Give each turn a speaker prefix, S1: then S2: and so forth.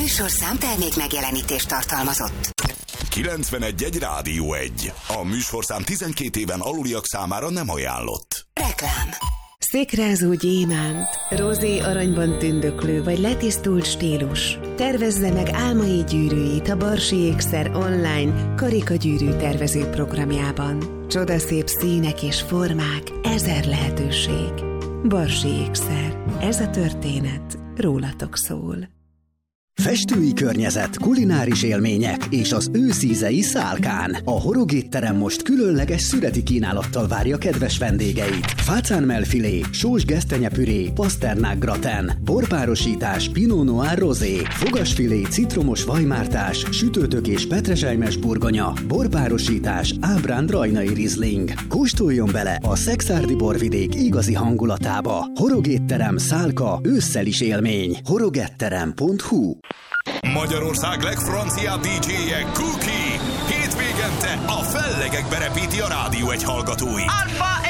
S1: műsorszám termék megjelenítést tartalmazott.
S2: 91.1 Rádió 1. A műsorszám 12 éven aluliak számára nem ajánlott.
S1: Reklám.
S3: Székrázó gyémánt, rozé aranyban tündöklő vagy letisztult stílus. Tervezze meg álmai gyűrűit a Barsi Ékszer online karikagyűrű tervező programjában. Csodaszép színek és formák, 1000 lehetőség. Barsi Ékszer. Ez a történet rólatok szól.
S4: Festői környezet, kulináris élmények és az őszízei Szálkán. A Horog étterem most különleges szüreti kínálattal várja kedves vendégeit. Fácánmelfilé, sós gesztenyepüré, paszternák graten, borpárosítás, pinot noir rozé, fogasfilé, citromos vajmártás, sütőtök és petrezselymes burgonya, borpárosítás, ábránd rajnai rizling. Kóstoljon bele a szekszárdi borvidék igazi hangulatába. Horog étterem Szálka, ősszel is élmény. horogetterem.hu.
S2: Magyarország legfranciább DJ-je Cookie. Hétvégente a fellegekbe repíti a Rádió 1 hallgatóit.
S5: Alfa